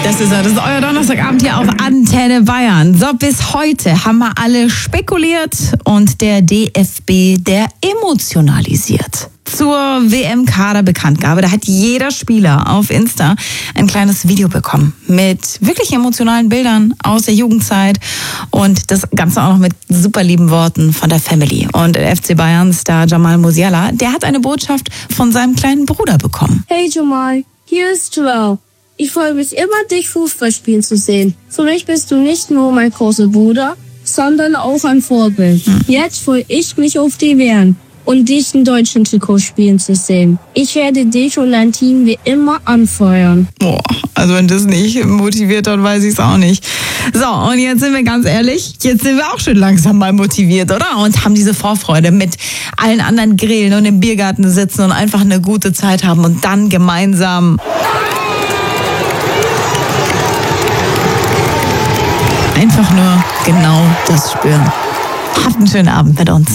Das ist euer Donnerstagabend hier auf Antenne Bayern. So, bis heute haben wir alle spekuliert und der DFB, der emotionalisiert. Zur WM-Kader-Bekanntgabe, da hat jeder Spieler auf Insta ein kleines Video bekommen mit wirklich emotionalen Bildern aus der Jugendzeit und das Ganze auch noch mit super lieben Worten von der Family. Und der FC Bayern-Star Jamal Musiala, der hat eine Botschaft von seinem kleinen Bruder bekommen. Hey Jamal, hier ist Joel. Ich freue mich immer, dich Fußball spielen zu sehen. Für mich bist du nicht nur mein großer Bruder, sondern auch ein Vorbild. Jetzt freue ich mich auf die WM und dich in deutschen Trikot spielen zu sehen. Ich werde dich und dein Team wie immer anfeuern. Boah, also wenn das nicht motiviert, dann weiß ich es auch nicht. So, und jetzt sind wir ganz ehrlich, jetzt sind wir auch schon langsam mal motiviert, oder? Und haben diese Vorfreude mit allen anderen grillen und im Biergarten sitzen und einfach eine gute Zeit haben und dann gemeinsam einfach nur genau das spüren. Habt einen schönen Abend mit uns.